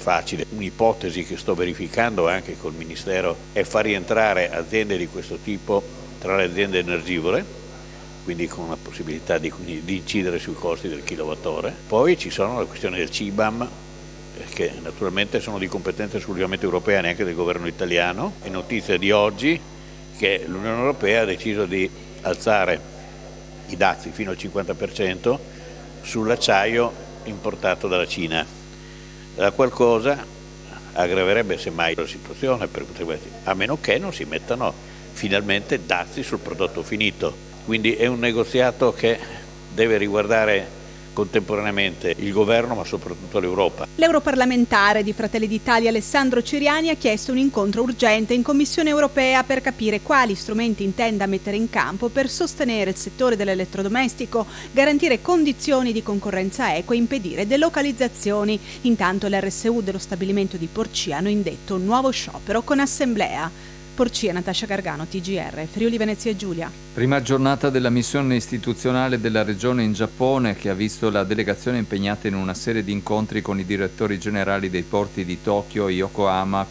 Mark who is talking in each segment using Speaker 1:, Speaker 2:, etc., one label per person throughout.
Speaker 1: facile. Un'ipotesi che sto verificando anche col Ministero è far rientrare aziende di questo tipo tra le aziende energivore, quindi con una possibilità di incidere sui costi del kilowattora. Poi ci sono le questioni del CBAM, che naturalmente sono di competenza esclusivamente europea, neanche del governo italiano. È notizia di oggi che l'Unione Europea ha deciso di alzare i dazi fino al 50% sull'acciaio importato dalla Cina. La qualcosa aggraverebbe semmai la situazione, a meno che non si mettano finalmente dazi sul prodotto finito. Quindi è un negoziato che deve riguardare contemporaneamente il governo, ma soprattutto l'Europa.
Speaker 2: L'europarlamentare di Fratelli d'Italia Alessandro Ciriani ha chiesto un incontro urgente in Commissione europea per capire quali strumenti intenda mettere in campo per sostenere il settore dell'elettrodomestico, garantire condizioni di concorrenza equa e impedire delocalizzazioni. Intanto l'RSU dello stabilimento di Porcia hanno indetto un nuovo sciopero con assemblea. Porcia, Natascia Gargano, TGR, Friuli Venezia Giulia.
Speaker 3: Prima giornata della missione istituzionale della regione in Giappone, che ha visto la delegazione impegnata in una serie di incontri con i direttori generali dei porti di Tokyo e Yokohama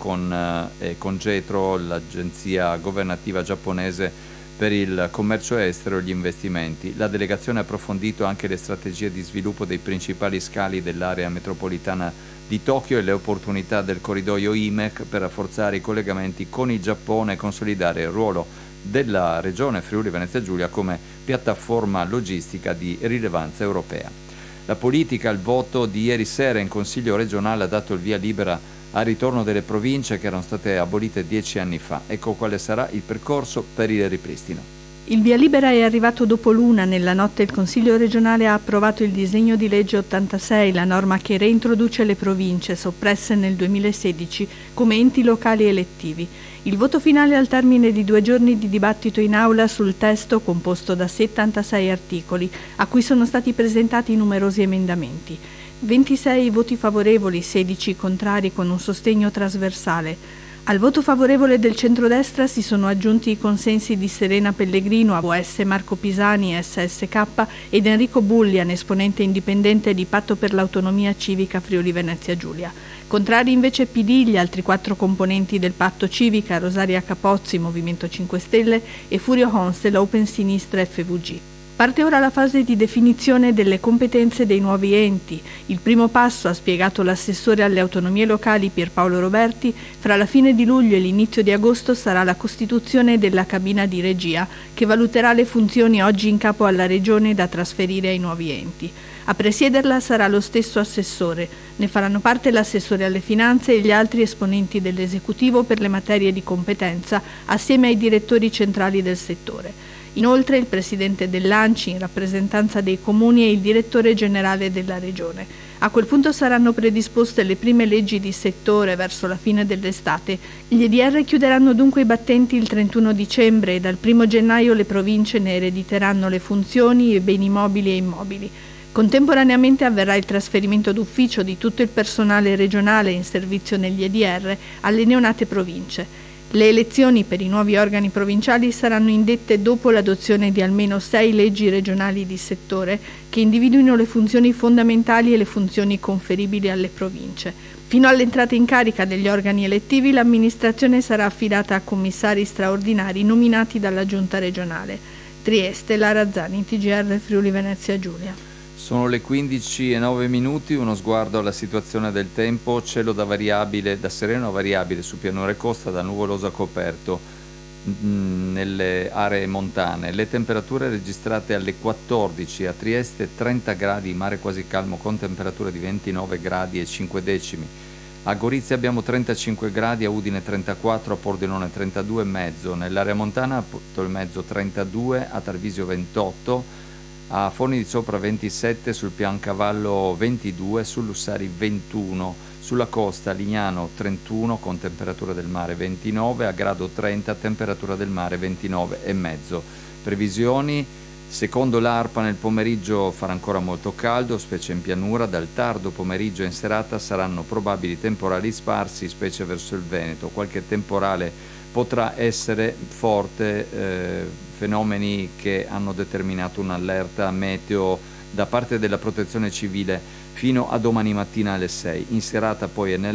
Speaker 3: con JETRO, l'agenzia governativa giapponese per il commercio estero e gli investimenti. La delegazione ha approfondito anche le strategie di sviluppo dei principali scali dell'area metropolitana di Tokyo e le opportunità del corridoio IMEC per rafforzare i collegamenti con il Giappone e consolidare il ruolo della regione Friuli Venezia Giulia come piattaforma logistica di rilevanza europea. La politica, il voto di ieri sera in Consiglio regionale ha dato il via libera al ritorno delle province che erano state abolite 10 anni fa. Ecco quale sarà il percorso per il ripristino.
Speaker 4: Il via libera è arrivato dopo l'una. Nella notte il Consiglio regionale ha approvato il disegno di legge 86, la norma che reintroduce le province soppresse nel 2016 come enti locali elettivi. Il voto finale al termine di 2 giorni di dibattito in aula sul testo composto da 76 articoli, a cui sono stati presentati numerosi emendamenti. 26 voti favorevoli, 16 contrari con un sostegno trasversale. Al voto favorevole del centrodestra si sono aggiunti i consensi di Serena Pellegrino, AVS Marco Pisani, SSK ed Enrico Bullian, esponente indipendente di Patto per l'Autonomia Civica Friuli Venezia Giulia. Contrari invece PD, gli altri 4 componenti del Patto Civica, Rosaria Capozzi, Movimento 5 Stelle e Furio Honstel, Open Sinistra FVG. Parte ora la fase di definizione delle competenze dei nuovi enti. Il primo passo, ha spiegato l'assessore alle autonomie locali Pierpaolo Roberti, fra la fine di luglio e l'inizio di agosto sarà la costituzione della cabina di regia che valuterà le funzioni oggi in capo alla regione da trasferire ai nuovi enti. A presiederla sarà lo stesso assessore. Ne faranno parte l'assessore alle finanze e gli altri esponenti dell'esecutivo per le materie di competenza, assieme ai direttori centrali del settore. Inoltre il presidente dell'ANCI in rappresentanza dei comuni e il direttore generale della regione. A quel punto saranno predisposte le prime leggi di settore verso la fine dell'estate. Gli EDR chiuderanno dunque i battenti il 31 dicembre e dal 1 gennaio le province ne erediteranno le funzioni e beni mobili e immobili. Contemporaneamente avverrà il trasferimento d'ufficio di tutto il personale regionale in servizio negli EDR alle neonate province. Le elezioni per i nuovi organi provinciali saranno indette dopo l'adozione di almeno 6 leggi regionali di settore che individuino le funzioni fondamentali e le funzioni conferibili alle province. Fino all'entrata in carica degli organi elettivi l'amministrazione sarà affidata a commissari straordinari nominati dalla Giunta regionale. Trieste, Lara Zani, TGR Friuli Venezia Giulia.
Speaker 3: Sono le 15:09, uno sguardo alla situazione del tempo, cielo da sereno a variabile su pianura e costa, da nuvoloso a coperto nelle aree montane. Le temperature registrate alle 14 a Trieste, 30 gradi, mare quasi calmo con temperatura di 29 gradi e 5 decimi. A Gorizia abbiamo 35 gradi, a Udine 34, a Pordenone 32,5, nell'area montana a Portolmezzo 32, a Tarvisio 28, a Forni di Sopra 27, sul Piancavallo 22, sul Lussari 21, sulla costa Lignano 31 con temperatura del mare 29, a Grado 30 temperatura del mare 29,5. Previsioni: secondo l'ARPA nel pomeriggio farà ancora molto caldo, specie in pianura. Dal tardo pomeriggio in serata saranno probabili temporali sparsi, specie verso il Veneto. Qualche temporale potrà essere forte, fenomeni che hanno determinato un'allerta meteo da parte della Protezione Civile fino a domani mattina alle 6. In serata poi e nella